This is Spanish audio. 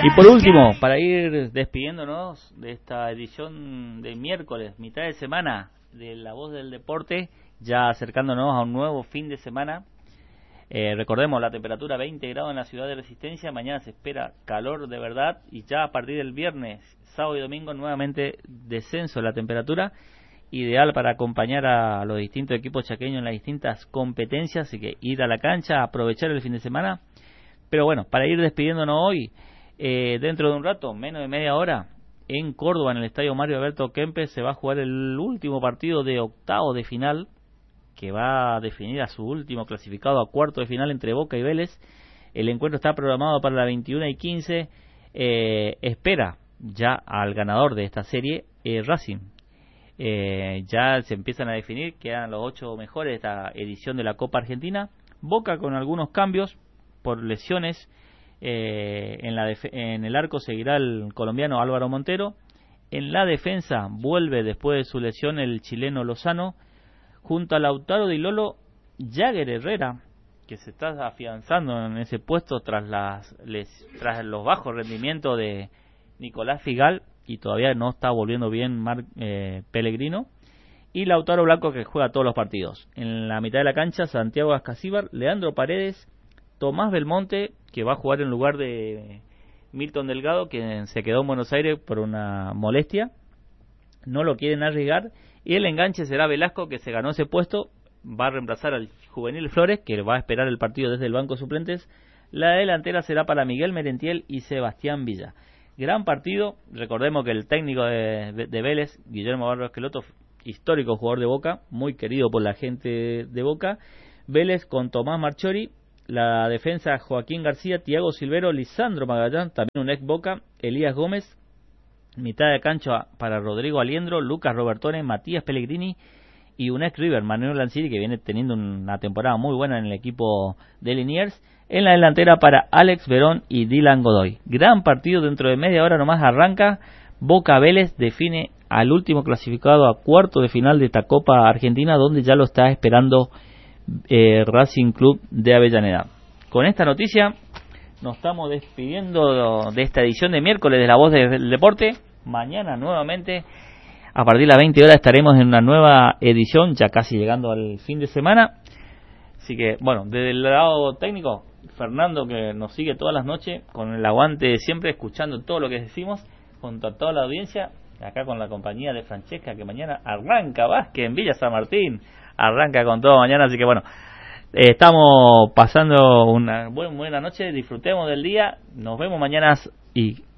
Y por último, para ir despidiéndonos de esta edición de miércoles, mitad de semana de La Voz del Deporte, ya acercándonos a un nuevo fin de semana. Recordemos la temperatura 20 grados en la ciudad de Resistencia, mañana se espera calor de verdad y ya a partir del viernes, sábado y domingo nuevamente descenso de la temperatura, ideal para acompañar a los distintos equipos chaqueños en las distintas competencias, así que ir a la cancha, aprovechar el fin de semana. Pero bueno, para ir despidiéndonos hoy, dentro de un rato, menos de media hora, en Córdoba, en el estadio Mario Alberto Kempes, se va a jugar el último partido de octavo de final, que va a definir a su último clasificado a cuarto de final entre Boca y Vélez. El encuentro está programado para las 21:15. Espera ya al ganador de esta serie, Racing. Ya se empiezan a definir, quedan los 8 mejores de esta edición de la Copa Argentina. Boca con algunos cambios por lesiones. En el arco seguirá el colombiano Álvaro Montero. En la defensa vuelve después de su lesión el chileno Lozano. Junto a Lautaro Di Lolo, Jagger Herrera, que se está afianzando en ese puesto tras los bajos rendimientos de Nicolás Figal, y todavía no está volviendo bien Pellegrino, y Lautaro Blanco, que juega todos los partidos. En la mitad de la cancha, Santiago Ascasíbar, Leandro Paredes, Tomás Belmonte, que va a jugar en lugar de Milton Delgado, que se quedó en Buenos Aires por una molestia, no lo quieren arriesgar, y el enganche será Velasco, que se ganó ese puesto, va a reemplazar al juvenil Flores, que va a esperar el partido desde el banco de suplentes. La delantera será para Miguel Merentiel y Sebastián Villa. Gran partido, recordemos que el técnico de Vélez, Guillermo Barros Esqueloto, histórico jugador de Boca, muy querido por la gente de Boca. Vélez con Tomás Marchori, la defensa Joaquín García, Thiago Silvero, Lisandro Magallán, también un ex Boca, Elías Gómez. Mitad de cancha para Rodrigo Aliendro, Lucas Robertone, Matías Pellegrini y un ex River, Manuel Lanciri, que viene teniendo una temporada muy buena en el equipo de Liniers. En la delantera para Alex Verón y Dylan Godoy. Gran partido, dentro de media hora nomás arranca. Boca Vélez define al último clasificado a cuarto de final de esta Copa Argentina, donde ya lo está esperando Racing Club de Avellaneda. Con esta noticia nos estamos despidiendo de esta edición de miércoles de La Voz del Deporte. Mañana nuevamente, a partir de las 20 horas, estaremos en una nueva edición, ya casi llegando al fin de semana. Así que, bueno, desde el lado técnico, Fernando, que nos sigue todas las noches, con el aguante de siempre, escuchando todo lo que decimos, junto a toda la audiencia, acá con la compañía de Francesca, que mañana arranca básquet en Villa San Martín, arranca con todo mañana, así que bueno, estamos pasando una buena noche, disfrutemos del día, nos vemos mañana y